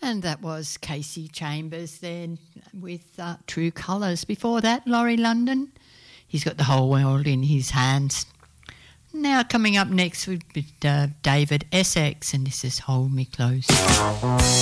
And that was Casey Chambers then with True Colours. Before that, Laurie London. He's got the whole world in his hands. Now coming up next with David Essex, and this is Hold Me Close.